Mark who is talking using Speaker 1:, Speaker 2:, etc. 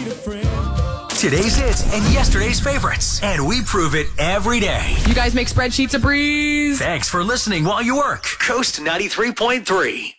Speaker 1: Today's hits and yesterday's favorites. And we prove it every day.
Speaker 2: You guys make spreadsheets a breeze.
Speaker 1: Thanks for listening while you work. Coast 93.3.